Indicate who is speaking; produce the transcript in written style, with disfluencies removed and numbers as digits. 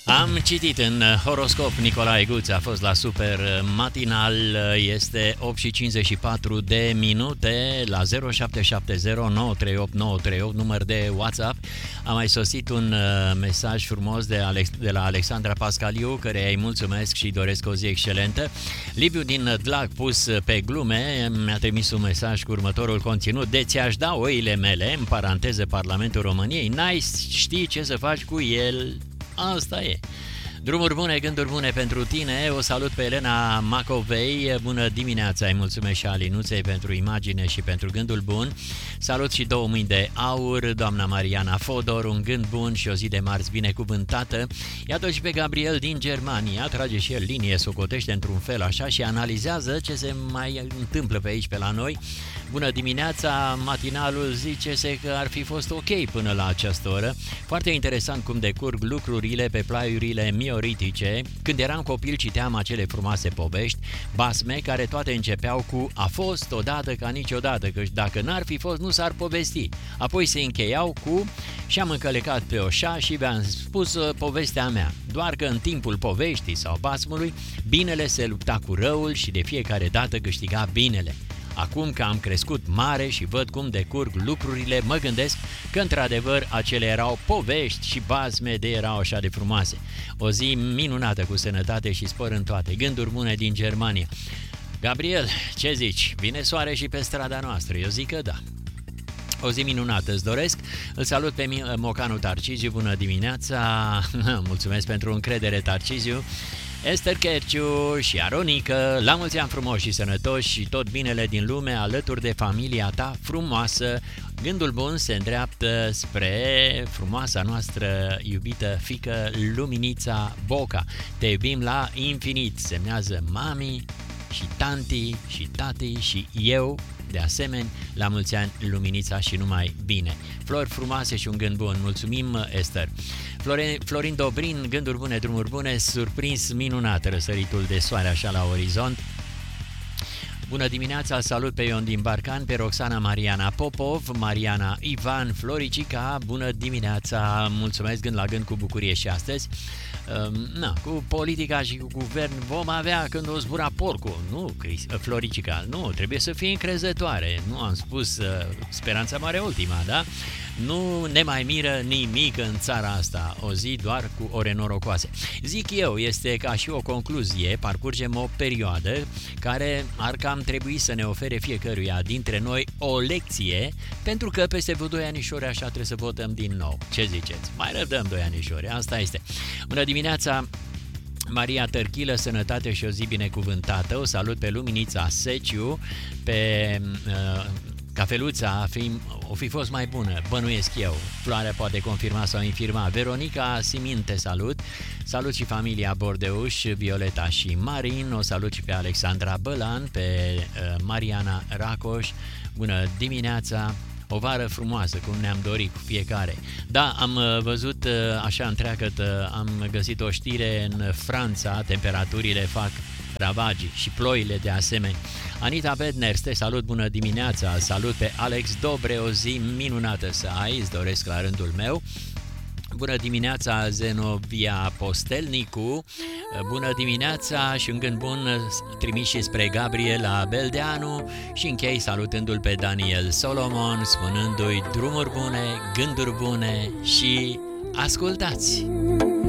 Speaker 1: Am citit în horoscop, Nicolae Guț a fost la Super Matinal, este 8 și 54 de minute, la 0770 938 938, număr de WhatsApp. A mai sosit un mesaj frumos de la Alexandra Pascaliu, care îi mulțumesc și doresc o zi excelentă. Liviu din Dlag, pus pe glume, mi-a trimis un mesaj cu următorul conținut: de ți-aș da oile mele, în paranteză Parlamentul României, n-ai ști ce să faci cu el. Asta e. Drumuri bune, gânduri bune pentru tine. O salut pe Elena Macovei. Bună dimineața, îi mulțumesc și Alinuței pentru imagine și pentru gândul bun. Salut și două mâini de aur, doamna Mariana Fodor, un gând bun și o zi de marți binecuvântată. Iată și pe Gabriel din Germania, trage și el linie, socotește într-un fel așa și analizează ce se mai întâmplă pe aici, pe la noi. Bună dimineața, matinalul zice că ar fi fost ok până la această oră. Foarte interesant cum decurg lucrurile pe plaiurile mioritice. Când eram copil citeam acele frumoase povești, basme, care toate începeau cu "a fost odată ca niciodată", că dacă n-ar fi fost nu s-ar povesti. Apoi se încheiau cu "și am încălecat pe oșa și v-am spus povestea mea". Doar că în timpul poveștii sau basmului, binele se lupta cu răul și de fiecare dată câștiga binele. Acum că am crescut mare și văd cum decurg lucrurile, mă gândesc că într-adevăr acele erau povești și basme de erau așa de frumoase. O zi minunată, cu sănătate și spor în toate. Gânduri bune din Germania. Gabriel, ce zici? Vine soare și pe strada noastră? Eu zic că da. O zi minunată îți doresc. Îl salut pe Mocanu Tarciziu. Bună dimineața. Mulțumesc pentru încredere, Tarciziu. Esther Cherciu și Aronică, la mulți ani frumoși și sănătoși și tot binele din lume alături de familia ta frumoasă. Gândul bun se îndreaptă spre frumoasa noastră iubită fiică Luminița Boca. Te iubim la infinit, semnează mami și tanti și tati și eu. De asemenea, la mulți ani, Luminița, și numai bine. Flori frumoase și un gând bun. Mulțumim, Esther. Florin Dobrin, gânduri bune, drumuri bune, surprins minunat, răsăritul de soare așa la orizont. Bună dimineața, salut pe Ion din Barcan, pe Roxana Mariana Popov, Mariana Ivan Floricica, bună dimineața, mulțumesc, gând la gând cu bucurie și astăzi. Cu politica și cu guvern vom avea când o zbura porcul, nu, Floricica, nu, trebuie să fii încrezătoare, nu am spus, speranța mare ultima, da? Nu ne mai miră nimic în țara asta, o zi doar cu ore norocoase. Zic eu, este ca și o concluzie, parcurgem o perioadă care ar cam trebui să ne ofere fiecăruia dintre noi o lecție, pentru că peste vreo 2 anișori așa trebuie să votăm din nou. Ce ziceți? Mai răbdăm 2 anișori, asta este. Bună dimineața! Maria Tărchilă, sănătate și o zi binecuvântată. O salut pe Luminița Seciu, pe Cafeluța o fi fost mai bună, bănuiesc eu. Floarea poate confirma sau infirma. Veronica Simin, te salut. Salut și familia Bordeuș, Violeta și Marin. O salut și pe Alexandra Bălan, pe Mariana Racoș. Bună dimineața! O vară frumoasă, cum ne-am dorit cu fiecare. Da, am văzut așa întreagătă, am găsit o știre în Franța, temperaturile fac ravagii și ploile de asemenea. Anita Bedner, te salut, bună dimineața, salut pe Alex Dobre, o zi minunată să ai, îți doresc la rândul meu. Bună dimineața, Zenovia Postelnicu, bună dimineața și un gând bun trimis și spre Gabriela Beldeanu și închei salutându-l pe Daniel Solomon, spunându-i drumuri bune, gânduri bune și ascultați!